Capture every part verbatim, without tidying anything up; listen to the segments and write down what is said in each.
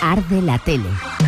Arde la tele.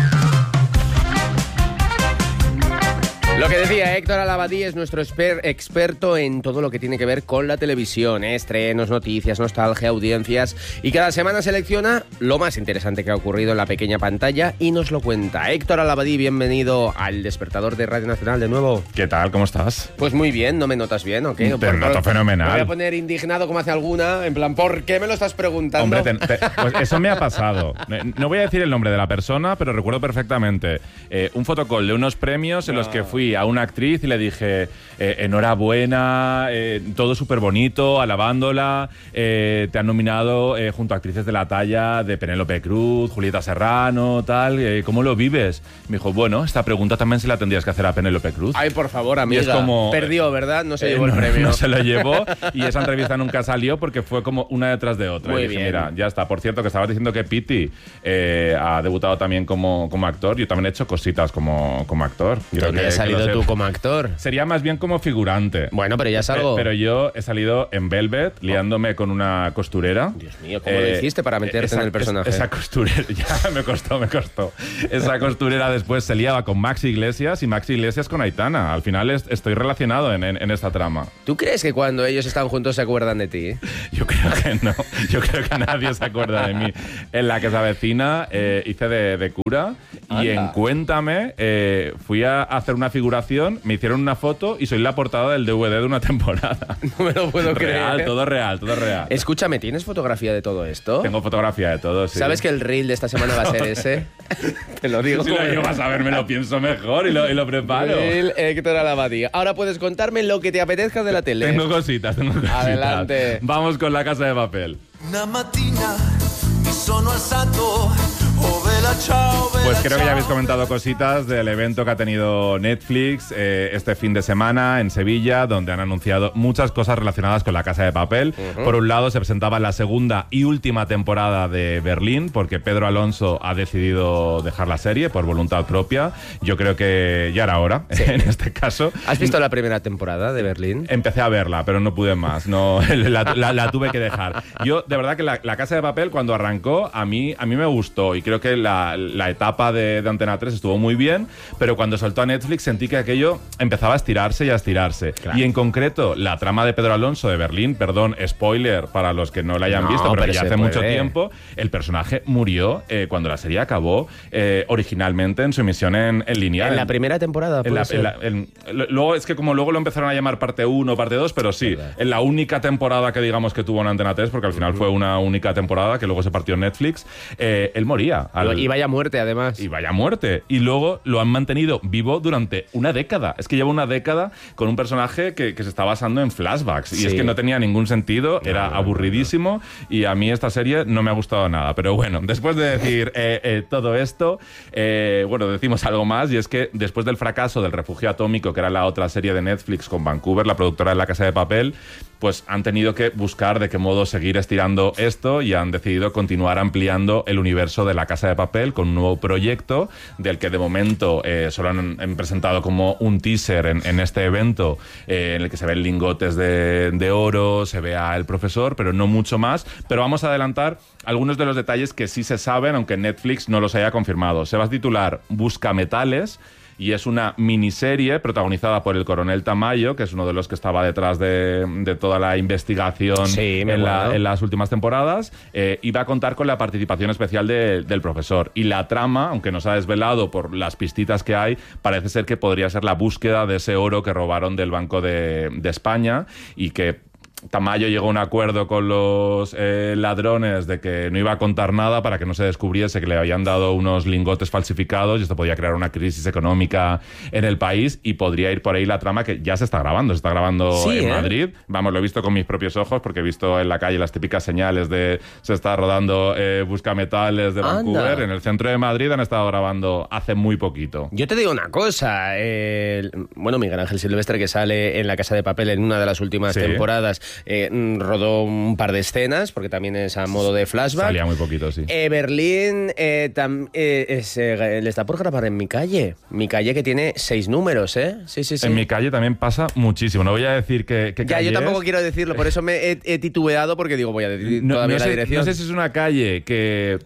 Lo que decía Héctor Alabadí es nuestro exper- experto en todo lo que tiene que ver con la televisión, ¿eh? Estrenos, noticias, nostalgia, audiencias, y cada semana selecciona lo más interesante que ha ocurrido en la pequeña pantalla y nos lo cuenta. Héctor Alabadí, bienvenido al Despertador de Radio Nacional de nuevo. ¿Qué tal? ¿Cómo estás? Pues muy bien, ¿no me notas bien o qué? Te noto fenomenal. Me voy a poner indignado como hace alguna, en plan, ¿por qué me lo estás preguntando? Hombre, te, te, pues eso me ha pasado. No voy a decir el nombre de la persona, pero recuerdo perfectamente eh, un fotocall de unos premios en no. los que fui a una actriz y le dije eh, enhorabuena, eh, todo súper bonito, alabándola, eh, te han nominado eh, junto a actrices de la talla de Penélope Cruz, Julieta Serrano, tal, eh, ¿cómo lo vives? Me dijo, bueno, esta pregunta también se la tendrías que hacer a Penélope Cruz. Ay, por favor, amiga. Y es como, perdió, ¿verdad? No se eh, llevó no, el premio. No se lo llevó y esa entrevista nunca salió porque fue como una detrás de otra. Muy y dije, bien. mira, ya está. Por cierto, que estabas diciendo que Piti eh, ha debutado también como, como actor. Yo también he hecho cositas como, como actor. ¿Dónde has salido tú como actor? Sería más bien como figurante. Bueno, pero ya salgo. Pero yo he salido en Velvet, liándome con una costurera. Dios mío, ¿cómo eh, lo hiciste para meterte esa, en el personaje? Esa costurera, ya me costó, me costó. Esa costurera después se liaba con Maxi Iglesias y Maxi Iglesias con Aitana. Al final es, estoy relacionado en, en, en esta trama. ¿Tú crees que cuando ellos están juntos se acuerdan de ti? Yo creo que no. Yo creo que nadie se acuerda de mí. En La que se avecina eh, hice de, de cura. Anda. Y en Cuéntame eh, fui a hacer una figuración, me hicieron una foto y soy la portada del D V D de una temporada. No me lo puedo real, creer. Todo real, todo real. Escúchame, ¿tienes fotografía de todo esto? Tengo fotografía de todo, sí. ¿Sabes que el reel de esta semana va a ser ese? Te lo digo. Si lo llevas a ver, me lo pienso mejor y lo, y lo preparo. Reel Héctor Alabadí. Ahora puedes contarme lo que te apetezca de la tele. Tengo cositas, tengo cositas. Adelante. Vamos con La Casa de Papel. Una mattina mi sono alzato, oh vela ciao, vela Pues creo que ya ciao. habéis comentado cositas del evento que ha tenido Netflix eh, este fin de semana en Sevilla, donde han anunciado muchas cosas relacionadas con La Casa de Papel. Uh-huh. Por un lado, se presentaba la segunda y última temporada de Berlín, porque Pedro Alonso ha decidido dejar la serie por voluntad propia. Yo creo que ya era hora, sí. En este caso. ¿Has visto la primera temporada de Berlín? Empecé a verla, pero no pude más. No, la, la, la tuve que dejar. Yo, de verdad que la, la Casa de Papel, cuando arrancó, a mí, a mí me gustó. Y creo que la, la etapa de, de Antena tres estuvo muy bien, pero cuando soltó a Netflix sentí que aquello empezaba a estirarse y a estirarse. Claro. Y en concreto, la trama de Pedro Alonso de Berlín, perdón, spoiler para los que no la hayan no, visto, pero, pero ya hace puede. mucho tiempo, el personaje murió eh, cuando la serie acabó eh, originalmente en su emisión en, en línea. En la primera temporada, en la, en la, en, Luego, es que como luego lo empezaron a llamar parte uno, parte dos, pero sí, ¿verdad? En la única temporada que digamos que tuvo en Antena tres, porque al final uh-huh. fue una única temporada que luego se partió en Netflix, eh, él moría. Al... Y vaya muerte, además. Y vaya muerte. Y luego lo han mantenido vivo durante una década. Es que lleva una década con un personaje que, que se está basando en flashbacks. Sí. Y es que no tenía ningún sentido, era no, no, aburridísimo, no, no. Y a mí esta serie no me ha gustado nada. Pero bueno, después de decir eh, eh, todo esto, eh, bueno, decimos algo más, y es que después del fracaso del Refugio Atómico, que era la otra serie de Netflix con Vancouver, la productora de La Casa de Papel, pues han tenido que buscar de qué modo seguir estirando esto y han decidido continuar ampliando el universo de La Casa de Papel con un nuevo proyecto del que de momento eh, solo han, han presentado como un teaser en, en este evento eh, en el que se ven lingotes de, de oro, se ve a el profesor, pero no mucho más. Pero vamos a adelantar algunos de los detalles que sí se saben, aunque Netflix no los haya confirmado. Se va a titular Buscametales, y es una miniserie protagonizada por el coronel Tamayo, que es uno de los que estaba detrás de, de toda la investigación sí, en, la, en las últimas temporadas, eh, y va a contar con la participación especial de, del profesor. Y la trama, aunque nos ha desvelado por las pistitas que hay, parece ser que podría ser la búsqueda de ese oro que robaron del Banco de, de España, y que Tamayo llegó a un acuerdo con los eh, ladrones de que no iba a contar nada para que no se descubriese que le habían dado unos lingotes falsificados, y esto podía crear una crisis económica en el país, y podría ir por ahí la trama, que ya se está grabando, se está grabando sí, en ¿eh? Madrid. Vamos, lo he visto con mis propios ojos, porque he visto en la calle las típicas señales de se está rodando eh, Buscametales de Vancouver. Anda. En el centro de Madrid han estado grabando hace muy poquito. Yo te digo una cosa, eh, bueno, Miguel Ángel Silvestre, que sale en La Casa de Papel en una de las últimas sí. temporadas, Eh, rodó un par de escenas, porque también es a modo de flashback. Salía muy poquito, sí. Eh, Berlín eh, tam, eh, es, eh, le está por grabar en Mi Calle. Mi Calle, que tiene seis números, ¿eh? Sí, sí, sí. En Mi Calle también pasa muchísimo. No voy a decir que, que ya, calle yo tampoco es. quiero decirlo, por eso me he, he titubeado, porque digo, voy a decir no, todavía no sé, la dirección. No sé si es una calle que... que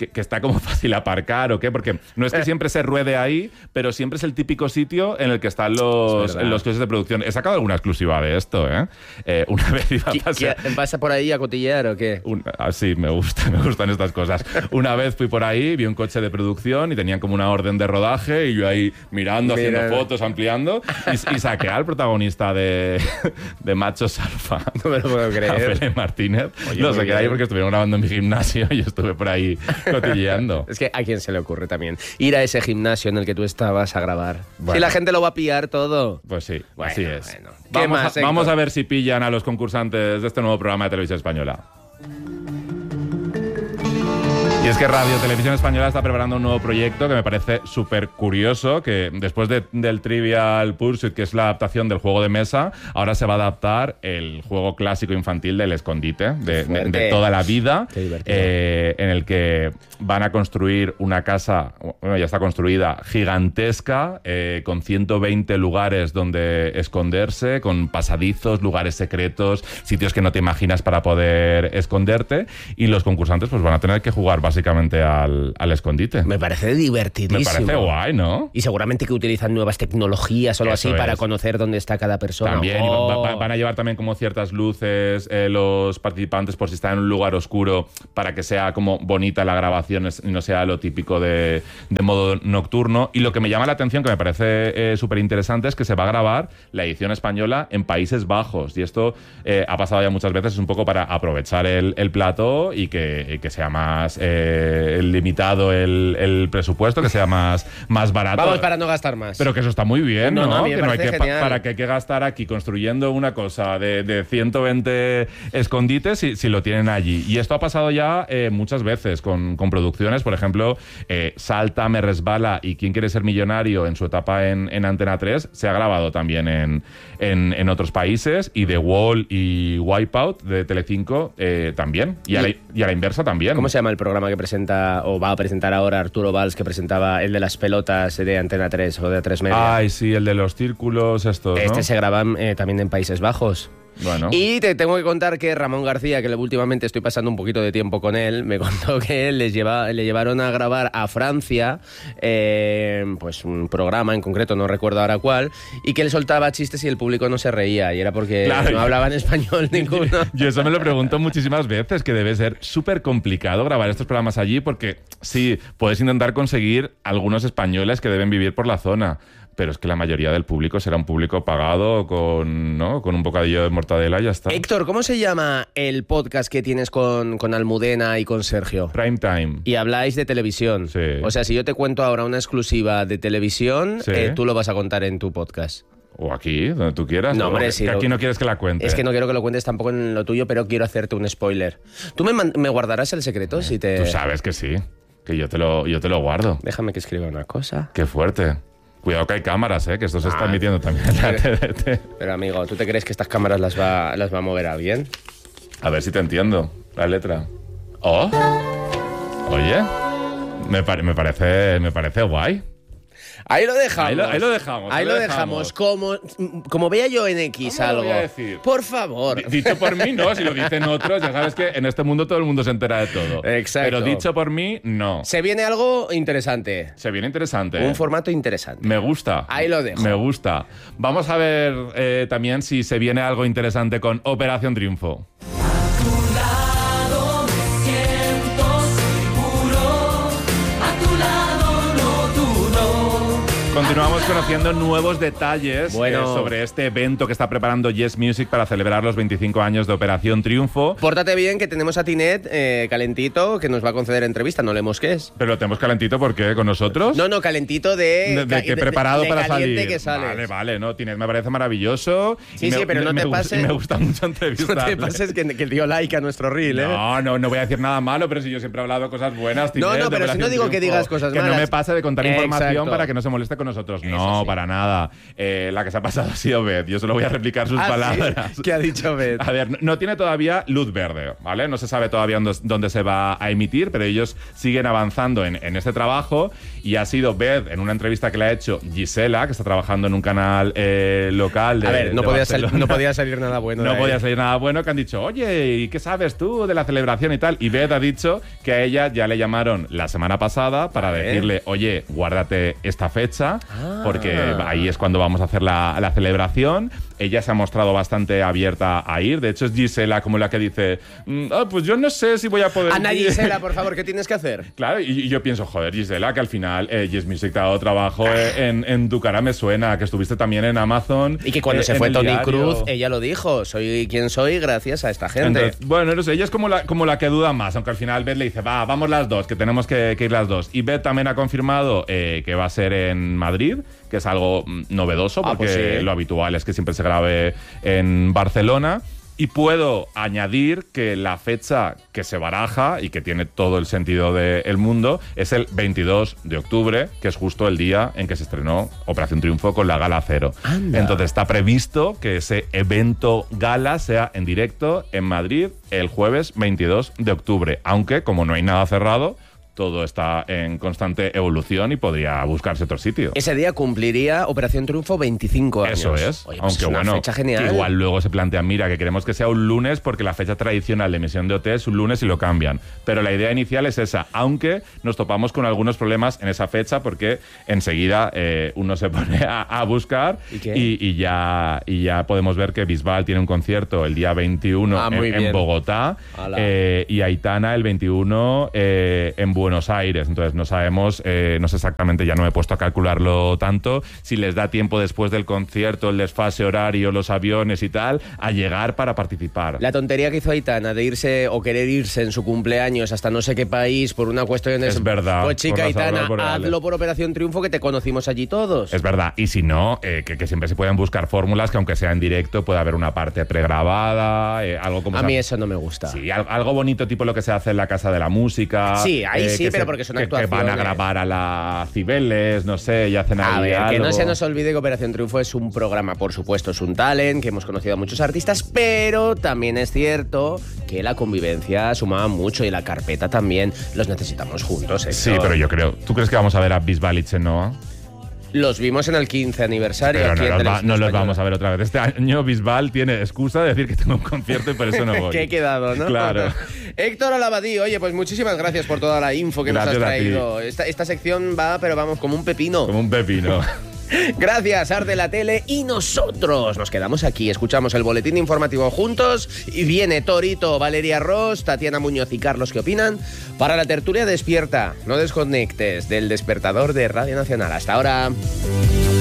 que, que está como fácil aparcar o qué, porque no es que siempre se ruede ahí, pero siempre es el típico sitio en el que están los, los coches de producción. He sacado alguna exclusiva de esto, ¿eh? eh una vez iba a pasar... ¿Vas por ahí a cotillear o qué? Un, ah, sí, me gusta, me gustan estas cosas. Una vez fui por ahí, vi un coche de producción y tenían como una orden de rodaje y yo ahí mirando, Mira. haciendo fotos, ampliando y, y saqué al protagonista de, de Machos Alfa. No me lo puedo creer. A Pele Martínez. Oye, lo saqué ahí porque estuvieron grabando en mi gimnasio y yo estuve por ahí cotilleando. Es que a quién se le ocurre también ir a ese gimnasio en el que tú estabas a grabar. Bueno. Si la gente lo va a pillar todo. Pues sí, bueno, así es. Bueno. Vamos, más, a, vamos a ver si pillan a los concursantes de este nuevo programa de Televisión Española. Y es que Radio Televisión Española está preparando un nuevo proyecto que me parece súper curioso, que después de, del Trivial Pursuit, que es la adaptación del juego de mesa, ahora se va a adaptar el juego clásico infantil del escondite, de, de, de toda la vida, eh, en el que van a construir una casa, bueno, ya está construida, gigantesca, eh, con ciento veinte lugares donde esconderse, con pasadizos, lugares secretos, sitios que no te imaginas para poder esconderte, y los concursantes pues van a tener que jugar básicamente al, al escondite. Me parece divertidísimo. Me parece guay, ¿no? Y seguramente que utilizan nuevas tecnologías o algo así es. para conocer dónde está cada persona. También, oh. va, va, van a llevar también como ciertas luces eh, los participantes por si están en un lugar oscuro para que sea como bonita la grabación y no sea lo típico de, de modo nocturno. Y lo que me llama la atención, que me parece eh, súper interesante, es que se va a grabar la edición española en Países Bajos. Y esto eh, ha pasado ya muchas veces, es un poco para aprovechar el, el plató y que, y que sea más eh, limitado el, el presupuesto, que sea más, más barato. Vamos, para no gastar más. Pero que eso está muy bien, ¿no? no, no que no hay que, pa, para que hay que gastar aquí construyendo una cosa de, de ciento veinte escondites si, si lo tienen allí. Y esto ha pasado ya eh, muchas veces con, con producciones, por ejemplo, eh, Salta, Me Resbala y ¿Quién quiere ser millonario? En su etapa en, en Antena tres se ha grabado también en, en, en otros países, y The Wall y Wipeout de Telecinco eh, también, y, ¿Y? A la, y a la inversa también. ¿Cómo se llama el programa que presenta o va a presentar ahora Arturo Valls, que presentaba el de las pelotas de Antena tres o de A tres Media? Ay, sí, el de los círculos estos, Este ¿no? se graba eh, también en Países Bajos. Bueno. Y te tengo que contar que Ramón García, que últimamente estoy pasando un poquito de tiempo con él, me contó que les lleva, le llevaron a grabar a Francia eh, pues un programa en concreto, no recuerdo ahora cuál, y que él soltaba chistes y el público no se reía, y era porque claro, no hablaban español ninguno. Yo eso me lo pregunto muchísimas veces, que debe ser súper complicado grabar estos programas allí, porque sí, puedes intentar conseguir algunos españoles que deben vivir por la zona, pero es que la mayoría del público será un público pagado con, ¿no? con un bocadillo de mortadela y ya está. Héctor, ¿cómo se llama el podcast que tienes con, con Almudena y con Sergio? Prime Time. Y habláis de televisión. Sí. O sea, si yo te cuento ahora una exclusiva de televisión, sí. eh, tú lo vas a contar en tu podcast. O aquí, donde tú quieras. No, hombre, que, sí, que aquí lo... no quieres que la cuente. Es que no quiero que lo cuentes tampoco en lo tuyo, pero quiero hacerte un spoiler. ¿Tú me, man- me guardarás el secreto? Eh, si te... Tú sabes que sí, que yo te lo, yo te lo guardo. Déjame que escriba una cosa. Qué fuerte. Cuidado que hay cámaras, ¿eh? Que esto se ah, está emitiendo también en la T D T. Pero amigo, ¿tú te crees que estas cámaras las va, las va a mover a bien? A ver si te entiendo la letra. ¿Oh? Oye, me, pare, me, parece, me parece guay. Ahí lo dejamos. Ahí lo, ahí lo dejamos. Ahí lo dejamos. Como, como vea yo en X algo. Lo voy a decir? Por favor. D- dicho por mí, no. Si lo dicen otros, ya sabes que en este mundo todo el mundo se entera de todo. Exacto. Pero dicho por mí, no. Se viene algo interesante. Se viene interesante. Un ¿eh? formato interesante. Me gusta. Ahí lo dejo. Me gusta. Vamos a ver eh, también si se viene algo interesante con Operación Triunfo. Continuamos conociendo nuevos detalles bueno. eh, sobre este evento que está preparando Yes Music para celebrar los veinticinco años de Operación Triunfo. Pórtate bien, que tenemos a Tinet eh, calentito, que nos va a conceder entrevista, no le mosques. Pero lo tenemos calentito, ¿por qué? ¿Con nosotros? No, no, calentito de... De, de que preparado de, de para salir. Que sales. Vale, vale, no, Tinet me parece maravilloso. Sí, me, sí, pero no me, te me pases... Me gusta mucho entrevistarle. No te pases que, que dio like a nuestro reel, ¿eh? No, no, no voy a decir nada malo, pero si yo siempre he hablado cosas buenas, Tinet, no, no, pero si no digo Triunfo, que digas cosas que malas. Que no me pase de contar información Exacto. para que no se moleste con nosotros. Eso no, sí. para nada. Eh, la que se ha pasado ha sido Beth. Yo solo voy a replicar sus ¿Ah, palabras. sí? ¿Qué ha dicho Beth? A ver, no, no tiene todavía luz verde, ¿vale? No se sabe todavía dónde, dónde se va a emitir, pero ellos siguen avanzando en, en este trabajo y ha sido Beth, en una entrevista que le ha hecho Gisela, que está trabajando en un canal eh, local de A ver, no, de podía, sal- Barcelona. no podía salir nada bueno. No de ahí. podía salir nada bueno, que han dicho, oye, ¿y qué sabes tú de la celebración y tal? Y Beth ha dicho que a ella ya le llamaron la semana pasada para ver. decirle, oye, guárdate esta fecha, Ah. porque ahí es cuando vamos a hacer la, la celebración. Ella se ha mostrado bastante abierta a ir. De hecho, es Gisela como la que dice, mm, ah, pues yo no sé si voy a poder Ana ir". Gisela, por favor, ¿qué tienes que hacer? Claro, y, y yo pienso, joder, Gisela, que al final eh, Yes Music te ha dado trabajo eh, en, en Tu cara me suena, que estuviste también en Amazon. Y que cuando eh, se en fue el Toni diario. Cruz, ella lo dijo, soy quien soy gracias a esta gente. Entonces, bueno, no sé, ella es como la, como la que duda más, aunque al final Beth le dice, va, vamos las dos, que tenemos que, que ir las dos. Y Beth también ha confirmado eh, que va a ser en Madrid, que es algo mm, novedoso, Ah, porque pues sí. lo habitual es que siempre se grabe en Barcelona. Y puedo añadir que la fecha que se baraja y que tiene todo el sentido del mundo es el veintidós de octubre, que es justo el día en que se estrenó Operación Triunfo con la Gala Cero. Anda. Entonces está previsto que ese evento gala sea en directo en Madrid el jueves veintidós de octubre, aunque como no hay nada cerrado, todo está en constante evolución y podría buscarse otro sitio. Ese día cumpliría Operación Triunfo veinticinco años. Eso es. Oye, pues Aunque es una bueno, fecha genial. que igual luego se plantean, mira, que queremos que sea un lunes porque la fecha tradicional de emisión de O T es un lunes y lo cambian. Pero la idea inicial es esa, aunque nos topamos con algunos problemas en esa fecha porque enseguida eh, uno se pone a, a buscar ¿Y qué? y, y ya, y ya podemos ver que Bisbal tiene un concierto el día veintiuno Ah, en, muy en bien. Bogotá Ala. eh, y Aitana el veintiuno eh, en Buenos Aires. Entonces no sabemos, eh, no sé exactamente, ya no me he puesto a calcularlo tanto, si les da tiempo después del concierto, el desfase horario, los aviones y tal, a llegar para participar. La tontería que hizo Aitana de irse o querer irse en su cumpleaños hasta no sé qué país por una cuestión de... Es verdad, Pues chica, por las Aitana, auroras boreales. hazlo por Operación Triunfo, que te conocimos allí todos. Es verdad, y si no, eh, que, que siempre se pueden buscar fórmulas que aunque sea en directo pueda haber una parte pregrabada, eh, algo como... A se mí ha- eso no me gusta. Sí, al- algo bonito tipo lo que se hace en la Casa de la Música. Sí, ahí sí, que pero se- porque son que- Que van a actuaciones. grabar a la Cibeles, no sé, y hacen A ahí ver, que no algo. se nos olvide que Operación Triunfo es un programa, por supuesto, es un talent, que hemos conocido a muchos artistas, pero también es cierto que la convivencia sumaba mucho y la carpeta también. Los necesitamos juntos, Sí, Héctor. pero yo creo... ¿Tú crees que vamos a ver a Bisbal y Chenoa? Los vimos en el quince aniversario. Pero aquí no, en los, va- Televisión no los Española. vamos a ver otra vez. Este año Bisbal tiene excusa de decir que tengo un concierto y por eso no voy. Que he quedado, ¿no? Claro. Héctor Alabadí, oye, pues muchísimas gracias por toda la info que Gracias nos a has ti. traído. Esta, esta sección va, pero vamos, como un pepino. Como un pepino. Gracias, Arde la Tele. Y nosotros nos quedamos aquí, escuchamos el boletín informativo juntos y viene Torito, Valeria Ross, Tatiana Muñoz y Carlos, ¿qué opinan? Para la tertulia despierta, no desconectes del despertador de Radio Nacional. Hasta ahora.